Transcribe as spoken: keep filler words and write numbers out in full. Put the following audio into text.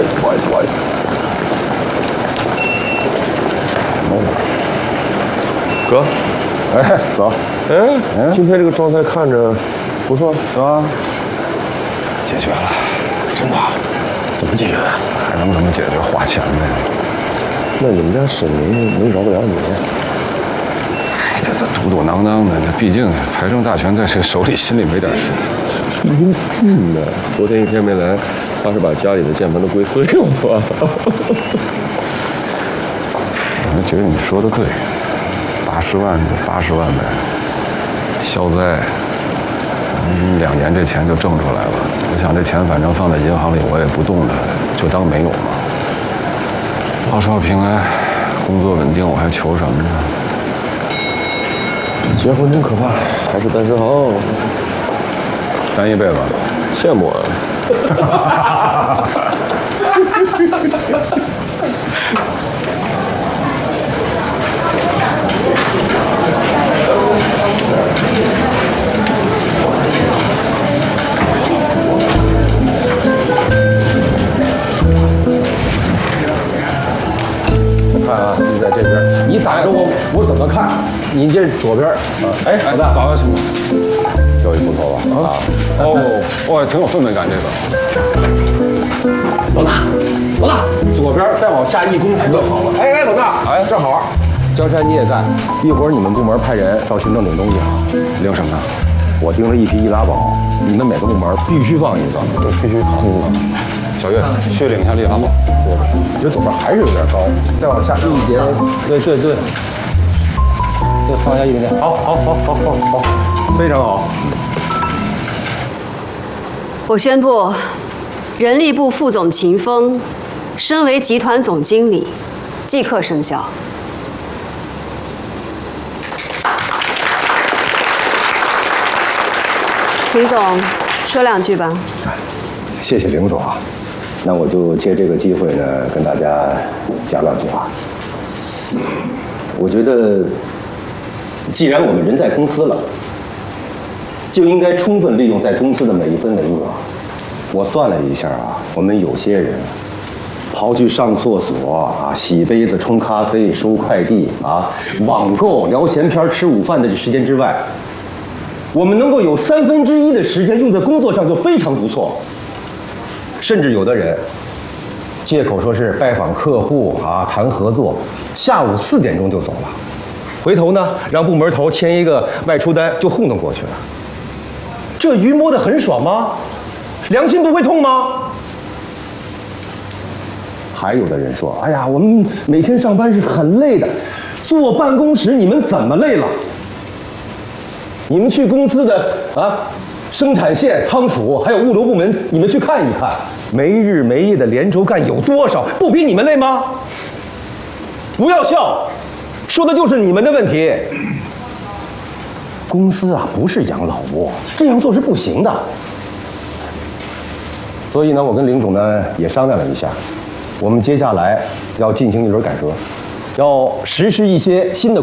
意思，不好意思，不好意思。哥，哎，走。哎，今天这个状态看着不错，是吧？ 解决了， 真的？怎么解决的？ 还能怎么解决？花钱呗。 那你们家沈明能饶得了你？ 哎，这这嘟嘟囔囔的，那毕竟财政大权在谁手里，心里没点数。 吹牛屁呢！昨天一天没来，他是把家里的键盘都龟碎了吧？ 我觉得你说的对，八十万就八十万呗，消灾。嗯，两年这钱就挣出来了。我想这钱反正放在银行里，我也不动它，就当没有嘛。老少平安，工作稳定，我还求什么呢？ 结婚真可怕，还是单身好。 单一辈子， 羡慕啊！我看啊，你在这边，你挡着我，我怎么看？你这左边啊，哎，老大， 早请。 交易不错吧？啊， 哦，哇，挺有氛围感这个。 老大，老大，左边再往下一公才更好了。哎哎，老大，哎，正好，江山你也在，一会儿你们部门派人到行政领东西啊。 领什么呢？ 我订了一批易拉宝，你们每个部门必须放一个，必须放一个。 小月，去领一下易拉宝。 左边，我觉得左边还是有点高，再往下一点。对对对，再放下一点点。好，好，好，好，好，好，非常好。 我宣布，人力部副总秦风升为集团总经理，即刻生效。秦总，说两句吧。 谢谢林总啊，那我就借这个机会呢，跟大家讲两句话。我觉得，既然我们人在公司了，就应该充分利用在公司的每一分每一秒。我算了一下啊，我们有些人，刨去上厕所啊、洗杯子、冲咖啡、收快递啊、网购、聊闲篇、吃午饭的这时间之外，我们能够有三分之一的时间用在工作上就非常不错。甚至有的人借口说是拜访客户啊、谈合作，下午四点钟就走了，回头呢让部门头签一个外出单就糊弄过去了。这鱼摸得很爽吗？良心不会痛吗？还有的人说，哎呀，我们每天上班是很累的，坐办公室你们怎么累了？你们去公司的啊生产线、仓储还有物流部门，你们去看一看，没日没夜的连轴干有多少，不比你们累吗？不要笑，说的就是你们的问题。公司啊不是养老窝，这样做是不行的。所以呢，我跟林总呢也商量了一下，我们接下来要进行一轮改革，要实施一些新的